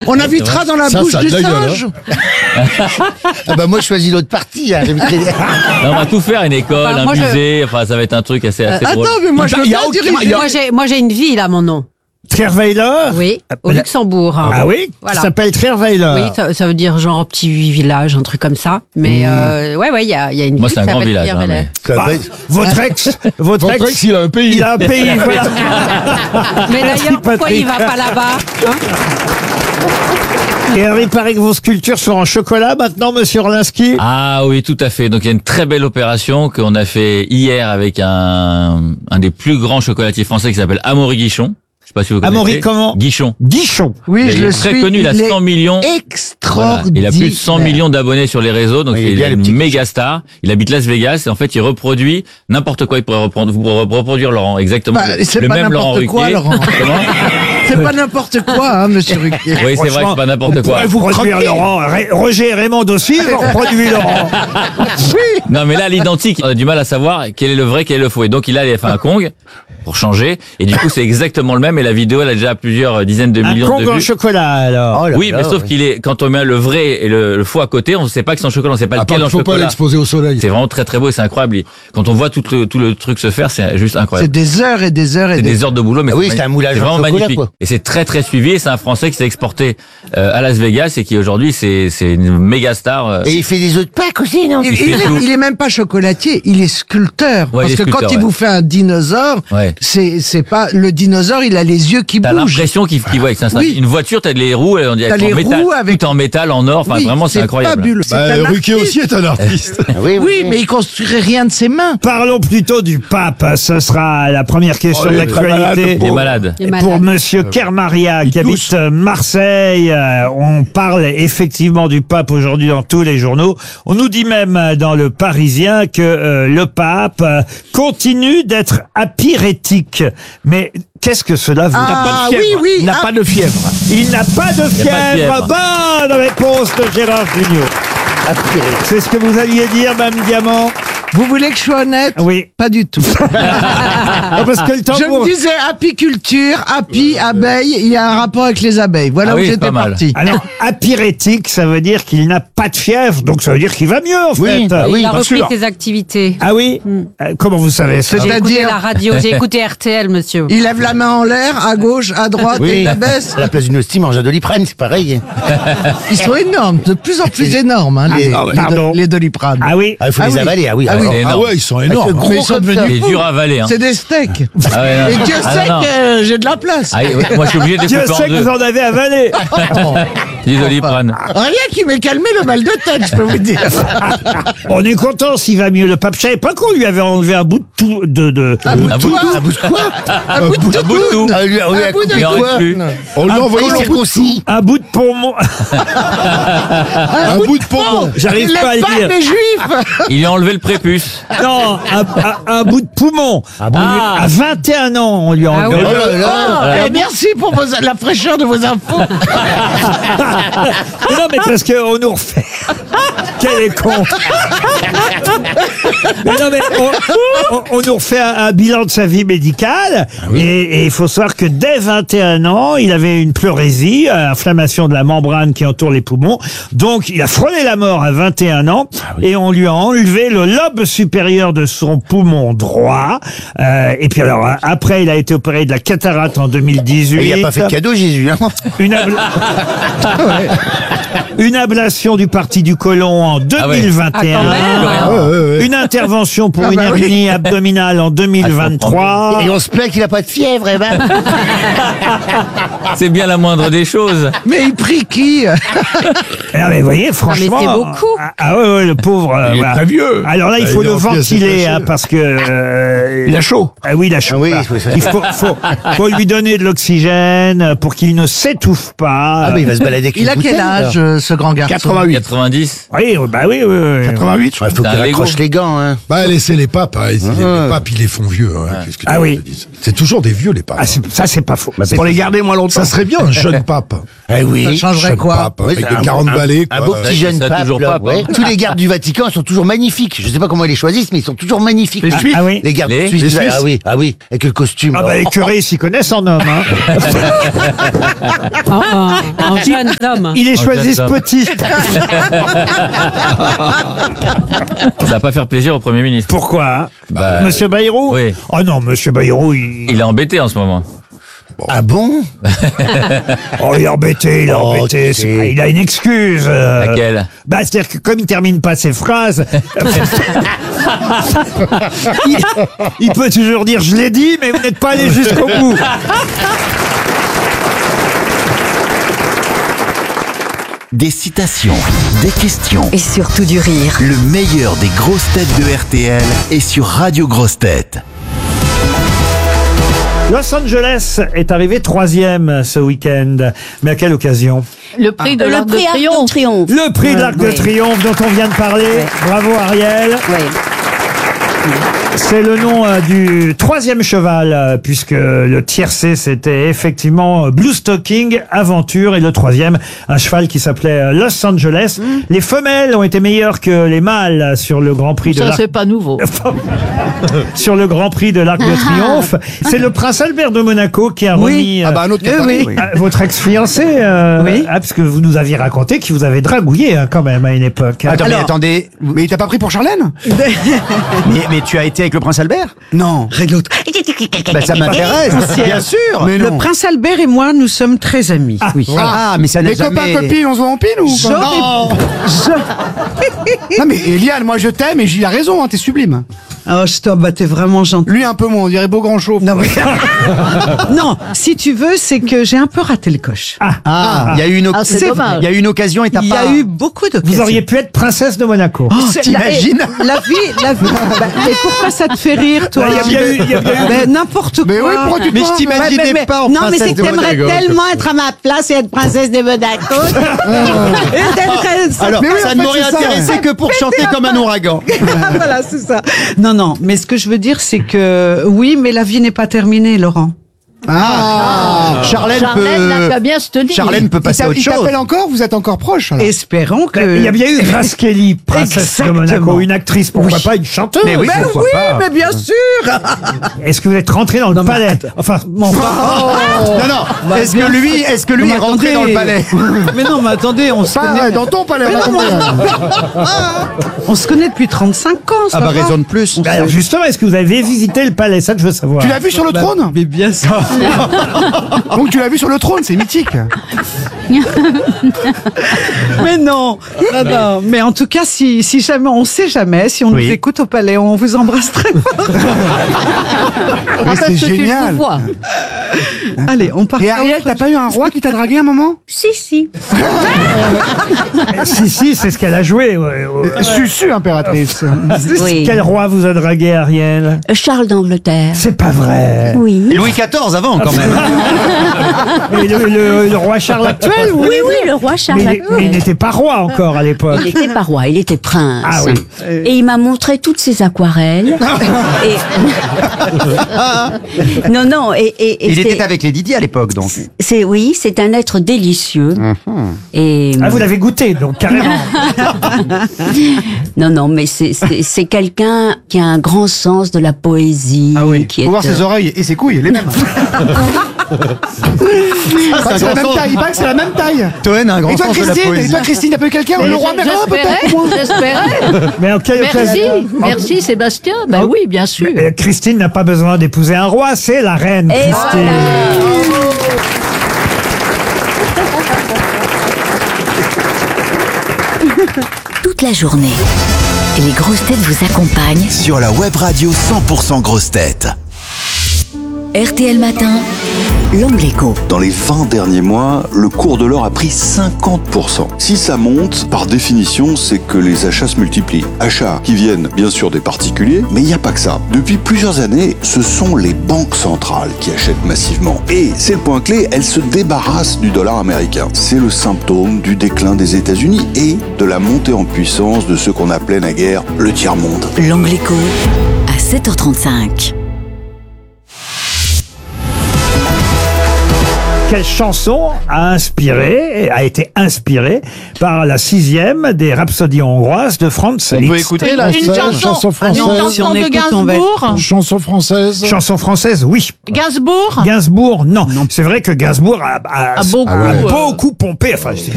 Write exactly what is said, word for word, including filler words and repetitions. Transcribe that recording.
On invitera dans la Ça, bouche ça a du de la gueule, singe. Ah bah moi je choisis l'autre partie. Hein. Non, on va tout faire, une école, Enfin, un moi, je- musée, enfin ça va être un truc assez, assez Attends, drôle. mais moi je veux Il y a bien aucun- diriger. il y a- Moi, j'ai, moi, j'ai une ville à mon nom. Trierweiler. Oui, au Ah, Luxembourg. hein. Ah oui, Voilà. ça s'appelle Trierweiler. Oui, ça, ça veut dire genre petit village, un truc comme ça. Mais euh, ouais, ouais, il y a, il y a une Moi, ville c'est un qui grand s'appelle village, hein, Trierweiler. mais- Bah, votre ex, votre Votre ex, ex, il a un pays. il a un pays. Voilà. Mais d'ailleurs, pourquoi Patrick. il va pas là-bas hein? Et alors, il paraît que vos sculptures sont en chocolat maintenant, monsieur Orlinski. Ah oui, tout à fait. Donc il y a une très belle opération qu'on a fait hier avec un, un des plus grands chocolatiers français qui s'appelle Amaury Guichon. Je sais pas si vous connaissez. Amaury comment Guichon. Guichon. Oui, Il je est le très suis. connu, il a cent millions. Voilà. Extraordinaire. Il a plus de cent millions d'abonnés sur les réseaux, donc Oui, il est il bien, est le une petit méga star. Il habite Las Vegas et en fait il reproduit n'importe quoi. Il pourrait reprendre, vous pourrez reproduire Laurent exactement Bah, le, c'est le pas même Laurent n'importe quoi, Ruquier. Laurent. Comment C'est pas n'importe quoi, hein, monsieur Ruquier. Oui, c'est vrai que c'est pas n'importe quoi. Vous reproduire Laurent. Ré- Roger et Raymond aussi, vous reproduisez Laurent. Non, mais là, l'identique, on a du mal à savoir quel est le vrai, quel est le faux. Et donc, il a fait un Kong pour changer. Et du coup, c'est exactement le même. Et la vidéo, elle a déjà plusieurs dizaines de Un millions Kong de en vues. chocolat, alors. Oh là Oui, là, mais sauf oui. qu'il est, quand on met le vrai et le, le faux à côté, on ne sait pas que c'est en chocolat, on ne sait pas Ah, lequel en faut pas chocolat. l'exposer au soleil. C'est vraiment très très beau et c'est incroyable. Et quand on voit tout le, tout le truc se faire, c'est juste C'est incroyable. des heures et des heures et C'est des des heures de boulot, mais Ah oui, c'est c'est un moulage c'est en vraiment chocolat, magnifique. quoi. Et c'est très très suivi. Et c'est un Français qui s'est exporté euh, à Las Vegas et qui aujourd'hui c'est c'est une méga star. euh. Et il fait des œufs de Pâques aussi, non? Il, Il fait il est, tout. il est même pas chocolatier, il est sculpteur. Ouais, parce il est que sculpteur, quand il ouais. vous fait un dinosaure, Ouais. c'est c'est pas le dinosaure, il a les yeux qui T'as bougent. l'impression qu'il qu'il voit que c'est un- Oui. une voiture, t'as les roues, on dirait T'as en les métal, roues avec- tout en métal, en or. Enfin, Oui, vraiment, c'est incroyable. Fabuleux. C'est Bah, un Ruquier artiste. aussi est un artiste. Ah oui, Oui, mais il construirait rien de ses mains. Parlons plutôt du pape. Ce sera la première question Oh, de il est très l'actualité. Il est malade. Il est Et malade. pour Monsieur Kermaria, qui habite euh, Marseille, euh, on parle effectivement du pape aujourd'hui dans tous les journaux. On nous dit même euh, dans le Parisien que euh, le pape euh, continue d'être apyrétique. Mais qu'est-ce que cela veut dire? Ah oui, oui. Il n'a ah, pas de fièvre. Il n'a pas de Il n'y a pas de fièvre. fièvre. Bonne réponse de Gérard Junior. C'est ce que vous alliez dire, Mme Diamant? Vous voulez que je sois honnête? Oui. Pas du tout. Ah, parce que le temps Je pour- me disais apiculture, api, abeille, il y a un rapport avec les abeilles. Voilà Ah où oui, c'est j'étais pas mal. parti. Alors, apyrétique, ça veut dire qu'il n'a pas de fièvre, donc ça veut dire qu'il va mieux, en Oui, fait. bah il oui, a bien repris sûr. ses activités. Ah oui Euh, Comment vous savez ça C'est- J'ai écouté C'est-à-dire- la radio, j'ai écouté R T L, monsieur. Il lève la main en l'air, à gauche, à droite, et Oui, il la baisse. à la place d'une hostie, mange un Doliprane, c'est pareil. Ils sont énormes, de plus en plus énormes, hein, les, Ah ouais. les, Pardon. do- les doliprane. Ah oui Ah, il faut Ah les oui. avaler, ah oui. Ah alors. oui. C'est Ah énorme. ouais, ils sont Avec énormes. le gros Mais ils sont comme devenus ça. Il est fous. dur à avaler. Hein. C'est des steaks. Ah ouais, non. Et Dieu Ah sait non, non. que j'ai de la place. Ah, oui, moi, je suis obligé de Dieu découper en sait que deux. vous en avez avalé. Du Doliprane. Rien qui m'ait calmé le mal de tête, je peux vous dire. On est content s'il va mieux. Le pape, je savais pas qu'on lui avait enlevé un bout de tout. De, de, Un bout Un de bout quoi Un bout de quoi? Un bout de Un bout de tout. Ah, lui, on lui a Un bout de coupé Il en quoi? reste plus. On lui a Ah, envoyé il un bout, circoncis. un bout de poumon. un bout de poumon. J'arrive Il pas à lève le pas dire. les juifs. Il lui a enlevé le prépuce. Non, un, un- un bout de poumon. Ah. À vingt et un ans, on lui a Ah enlevé. oui. Oh là là. Ah, et merci pour vos- la fraîcheur de vos infos. Non, mais parce qu'on nous refait. Quel est con. Mais non, mais on, on- on nous refait un, un bilan de sa vie médicale. Et et il faut savoir que dès vingt et un ans, il avait une pleurésie, euh, inflammation de la membrane qui entoure les poumons. Donc, il a frôlé la mort à vingt et un ans. Et on lui a enlevé le lobe supérieur de son poumon droit. Euh, et puis alors, après, il a été opéré de la cataracte en deux mille dix-huit. Il a pas fait de cadeau, Jésus. Hein. Une, abla- Une ablation du parti du côlon en deux mille vingt et un. Ah, quand même. Ouais, ouais, ouais. Une intervention pour Ah une bah oui. hernie abdominale en deux mille vingt-trois. Et on se plaint qu'il a pas de fièvre, eh ben. C'est bien la moindre des choses. Mais il prie qui? Ah, mais vous voyez, franchement. c'est beaucoup. Ah, ah ouais, ouais, le pauvre. euh, Il est voilà. très vieux. Alors là, il Ah, faut il est le en pièces ventiler, détachées. hein, parce que. euh, Il a chaud. Ah oui, il a chaud. Ah oui, voilà. oui, ça- Il faut, faut, faut lui donner de l'oxygène pour qu'il ne s'étouffe pas. Ah, mais il va se balader avec Il une a quel bouteille, âge, alors. euh, ce grand garçon? quatre-vingt-huit. quatre-vingt-dix. Oui, oui, bah oui, oui. oui. quatre-vingt-huit, je crois. Il faut T'as qu'il un Lego. accroche les gants, hein. Bah, laissez les papes, hein. Les, les papes, ils les font vieux, hein. Qu'est-ce que tu Ah veux oui. que je te dise C'est toujours des vieux, les papes. Ah, c'est- ça, c'est pas faux. C'est Pour pas- les garder moins longtemps. Ça serait bien, un jeune pape. Eh oui. Ça changerait Jeune quoi? pape, Oui, avec c'est de un- quarante un- balais, Un quoi. beau petit Ouais, jeune ça, pape. toujours là, pape, ouais. hein. Tous les gardes du Vatican sont toujours magnifiques. Je sais pas comment ils les choisissent, mais ils sont toujours magnifiques. Les Ah, Suisses Ah oui. Les gardes Les- suisses. les du- Suisses. Ah oui, ah oui, avec le costume. Ah bah les curés ils s'y connaissent en homme. Hein. En, en- en jeune homme. Ils les Oh, choisissent jeune homme. petits. Ça va pas faire plaisir au Premier ministre. Pourquoi hein Bah, Monsieur Bayrou oui. Oh non, Monsieur Bayrou, il... Il est embêté en ce moment. Ah bon? Oh, il est embêté, il est Oh, embêté. c'est- c'est pas- Il a une excuse. euh, Laquelle? Bah, c'est-à-dire que comme il termine pas ses phrases, il, il peut toujours dire je l'ai dit, mais vous n'êtes pas allé jusqu'au bout. Des citations, des questions. Et surtout du rire. Le meilleur des grosses têtes de R T L est sur Radio Grosses Têtes. Los Angeles est arrivé troisième ce week-end. Mais à quelle occasion? Le prix de Le l'Arc de prix Arc de Triomphe. Triomphe. Le prix de l'Arc de Oui. Triomphe dont on vient de parler. Ouais. Bravo Ariel. Oui. C'est le nom euh, du troisième cheval, euh, puisque le tiercé c'était effectivement euh, Blue Stocking Aventure et le troisième, un cheval qui s'appelait euh, Los Angeles. Les femelles ont été meilleures que les mâles sur le Grand Prix de Ça, l'Arc. c'est pas nouveau. Sur le Grand Prix de l'Arc de Triomphe. C'est le prince Albert de Monaco qui a Oui. remis Ah bah, un autre qui a Eh parlé, oui. oui. euh, votre ex-fiancé, euh, Oui. ah, parce que vous nous aviez raconté qu'il vous avait dragouillé hein, quand même à une époque. Attends, mais Alors- attendez. Mais il t'a pas pris pour Charlène? Mais, mais tu as été avec le prince Albert? Non. Réglo. Bah, ça m'intéresse, bien sûr. Mais Le non. prince Albert et moi, nous sommes très amis. Oui. Ah, mais ça n'a Les copains, jamais... copines, on se voit en pile ou J'aurais- pas? je- Non mais Eliane, moi je t'aime et j'y a raison, hein, t'es sublime. Oh, stop, bah t'es vraiment gentil. Lui un peu moins, on dirait beau grand chauve. Non, mais- non, si tu veux, c'est que j'ai un peu raté le coche. Ah, il y a eu une, Ah, c'est C'est dommage. il y a eu une occasion et t'as Il y pas... a eu beaucoup de Vous auriez pu être princesse de Monaco. C'est- t'imagines la, la vie, la vie. Bah, et pourquoi ça te fait rire, toi Il y a bien eu- il y a bien eu- Mais n'importe quoi. Mais oui, pourquoi tu Mais je parles? t'imaginais Ouais, mais- pas en Non, mais princesse c'est que de t'aimerais Monaco. tellement être à ma place et être princesse de Monaco. Et t'aimerais- ça- Alors, Mais oui, en ça fait, ne m'aurait c'est ça, intéressé ouais. que pour chanter comme un ouragan. voilà, c'est ça. Non, non, mais ce que je veux dire, c'est que oui, mais la vie n'est pas terminée, Laurent. Ah, Charlène, Charlène n'a peut... qu'à bien se tenir. Charlène peut Il passer à t'a- autre il chose. t'appelle encore, vous êtes encore proche alors. Espérons que. Il y a bien eu Grace Kelly, princesse de Monaco, Exactement. une actrice, pourquoi Oui. pas une chanteuse. Mais oui, Mais pourquoi oui, pas. mais bien sûr. Est-ce que vous êtes rentré dans le palais? Enfin, bon, Non, non, Bah, est-ce bien que lui, est-ce que lui Non, est mais rentré dans attendez. le palais? Mais non, mais attendez, on se Pas connaît. ouais, dans ton palais. Mais non, raconte-moi. On se connaît depuis trente-cinq ans, ça Ah bah va. raison de plus. bah alors justement, est-ce que vous avez visité le palais? Ça, que je veux savoir. Tu l'as vu sur le trône? Mais bien sûr. Donc tu l'as vu sur le trône, c'est mythique. Mais non. non, non. Mais en tout cas, si, si jamais, on sait jamais, si on Oui. nous écoute au palais, on vous embrasse très fort. Mais Parce c'est que tu le génial. vois. Allez, on part. Et Ariel, t'as pas eu un roi qui t'a dragué un moment? Si, si. Si, si, c'est ce qu'elle a joué. ouais, ouais. Susu, impératrice. Oui. Quel roi vous a dragué, Ariel? Charles d'Angleterre. C'est pas vrai. Oui. Et Louis quatorze avant, quand même. Mais le, le- le roi Charles actuel, vous Oui, voulez oui, dire le roi Charles. Mais, il- mais il n'était pas roi encore à l'époque. Il était pas roi, il était prince. Ah oui. Et il m'a montré toutes ses aquarelles. et... non, non, et, et, et Il c'est- était avec les Didier à l'époque, donc. c'est oui, c'est un être délicieux. Et Ah, vous l'avez goûté, donc carrément. non, non, mais c'est c'est c'est quelqu'un qui a un grand sens de la poésie. Ah oui. Qui Faut est, voir ses euh, oreilles et ses couilles, les mêmes. Il paraît que c'est la même taille. Il paraît que c'est la même taille. Toen a un grand Et toi, sens de la Christine, et poésie. toi, Christine, t'as pas eu quelqu'un? Le roi Merlin, peut-être? J'espérais, j'espérais. Mais en quelle Merci, occasion merci Sébastien. Ben oui, bien sûr. Euh, Christine n'a pas besoin d'épouser un roi, c'est la reine Et Christine. toute la journée. Les grosses têtes vous accompagnent. Sur la web radio cent pour cent grosses têtes. R T L Matin. L'Ombléco. Dans les vingt derniers mois, le cours de l'or a pris cinquante pour cent. Si ça monte, par définition, c'est que les achats se multiplient. Achats qui viennent bien sûr des particuliers, mais il n'y a pas que ça. Depuis plusieurs années, ce sont les banques centrales qui achètent massivement. Et c'est le point clé, elles se débarrassent du dollar américain. C'est le symptôme du déclin des États-Unis et de la montée en puissance de ce qu'on appelait naguère le tiers-monde. L'Ombléco à sept heures trente-cinq. Quelle chanson a inspiré, a été inspirée par la sixième des Rhapsodies hongroises de Franz Liszt? On peut écouter la Une chanson, chanson française. une chanson Si on de écoute, on va être- Gainsbourg. Chanson française. Chanson française, oui. Gainsbourg. Gainsbourg, non. C'est vrai que Gainsbourg a, a- A beaucoup, a euh, beaucoup pompé. Enfin, c'est-